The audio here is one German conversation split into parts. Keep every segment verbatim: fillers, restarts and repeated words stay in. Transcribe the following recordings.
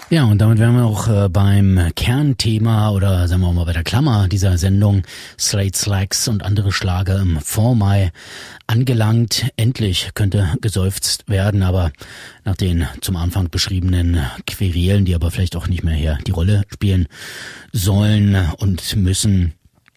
Ja, und damit wären wir auch äh, beim Kernthema oder sagen wir mal bei der Klammer dieser Sendung Slade Slacks und andere Schlager im Vormai angelangt. Endlich könnte geseufzt werden, aber nach den zum Anfang beschriebenen Querelen, die aber vielleicht auch nicht mehr hier die Rolle spielen sollen und müssen,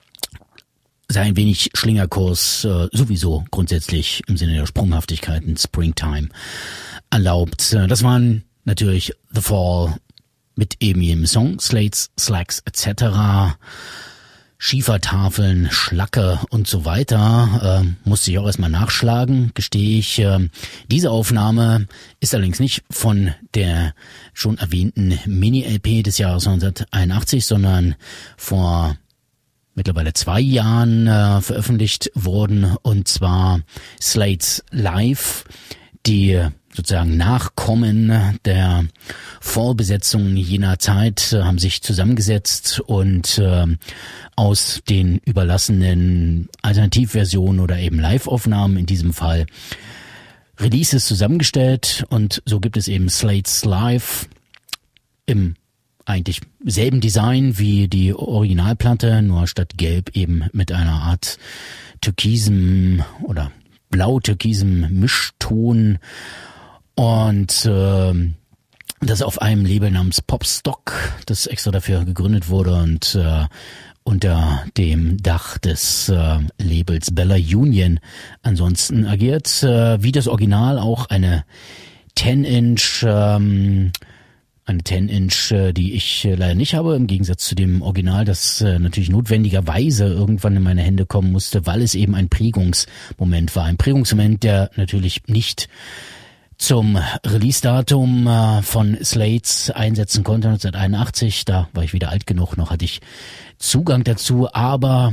sei ein wenig Schlingerkurs äh, sowieso grundsätzlich im Sinne der Sprunghaftigkeit in Springtime erlaubt. Das waren natürlich The Fall mit eben jedem Song, Slates, Slacks et cetera, Schiefertafeln, Schlacke und so weiter. Äh, musste ich auch erstmal nachschlagen, gestehe ich. Äh, diese Aufnahme ist allerdings nicht von der schon erwähnten Mini-L P des Jahres neunzehnhunderteinundachtzig, sondern vor mittlerweile zwei Jahren äh, veröffentlicht worden, und zwar Slates Live, die sozusagen Nachkommen der Vollbesetzung jener Zeit äh, haben sich zusammengesetzt und äh, aus den überlassenen Alternativversionen oder eben Live-Aufnahmen in diesem Fall Releases zusammengestellt, und so gibt es eben Slates Live im eigentlich selben Design wie die Originalplatte, nur statt gelb eben mit einer Art türkisem oder blau-türkisem Mischton, und äh, das auf einem Label namens Popstock, das extra dafür gegründet wurde und äh, unter dem Dach des äh, Labels Bella Union ansonsten agiert. Äh, wie das Original auch eine zehn Inch ähm, Eine zehn Inch, die ich leider nicht habe, im Gegensatz zu dem Original, das natürlich notwendigerweise irgendwann in meine Hände kommen musste, weil es eben ein Prägungsmoment war. Ein Prägungsmoment, der natürlich nicht zum Release-Datum von Slates einsetzen konnte, neunzehnhunderteinundachtzig. Da war ich wieder alt genug, noch hatte ich Zugang dazu, aber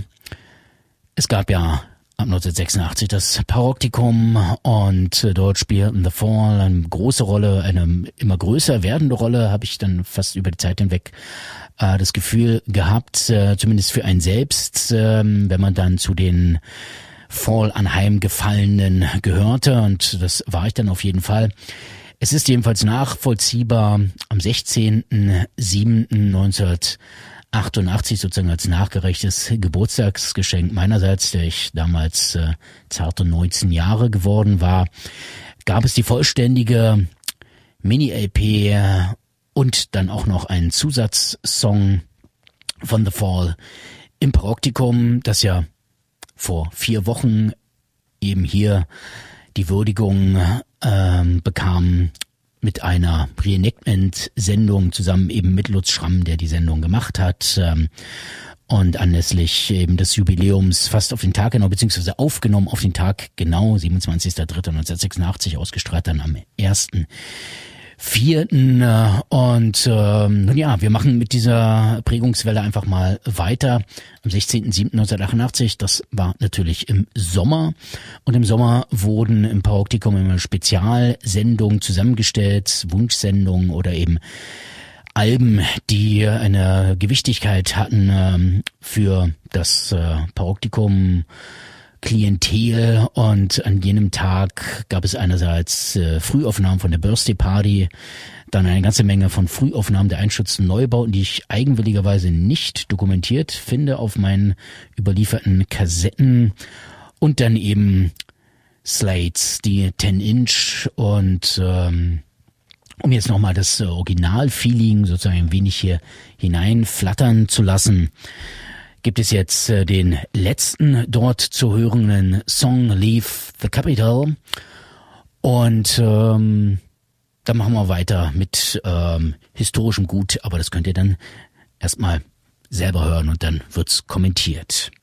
es gab ja ab neunzehnhundertsechsundachtzig das Paroptikum, und dort spielten The Fall eine große Rolle, eine immer größer werdende Rolle, habe ich dann fast über die Zeit hinweg äh, das Gefühl gehabt, äh, zumindest für einen selbst, äh, wenn man dann zu den Fall anheimgefallenen gehörte, und das war ich dann auf jeden Fall. Es ist jedenfalls nachvollziehbar, am sechzehnten siebten neunzehnhundertachtundachtzig sozusagen als nachgerechtes Geburtstagsgeschenk meinerseits, der ich damals äh, zarte neunzehn Jahre geworden war, gab es die vollständige Mini-L P und dann auch noch einen Zusatzsong von The Fall im Paroptikum, das ja vor vier Wochen eben hier die Würdigung ähm, bekam mit einer Reenactment-Sendung zusammen eben mit Lutz Schramm, der die Sendung gemacht hat, ähm, und anlässlich eben des Jubiläums fast auf den Tag genau, beziehungsweise aufgenommen auf den Tag genau, siebenundzwanzigster dritter neunzehnhundertsechsundachtzig, ausgestrahlt dann am ersten vierten Und ähm, nun ja, wir machen mit dieser Prägungswelle einfach mal weiter. Am sechzehnten siebten neunzehnhundertachtundachtzig, das war natürlich im Sommer, und im Sommer wurden im Paroptikum immer Spezialsendungen zusammengestellt, Wunschsendungen oder eben Alben, die eine Gewichtigkeit hatten ähm, für das äh, Paroptikum Klientel, und an jenem Tag gab es einerseits äh, Frühaufnahmen von der Birthday Party, dann eine ganze Menge von Frühaufnahmen der einstürzenden Neubauten, die ich eigenwilligerweise nicht dokumentiert finde auf meinen überlieferten Kassetten, und dann eben Slates, die zehn Inch, und ähm, um jetzt nochmal das äh, Original-Feeling sozusagen ein wenig hier hineinflattern zu lassen, gibt es jetzt äh, den letzten dort zu hörenden Song Leave the Capital, und ähm, dann machen wir weiter mit ähm, historischem Gut, aber das könnt ihr dann erstmal selber hören und dann wird's kommentiert.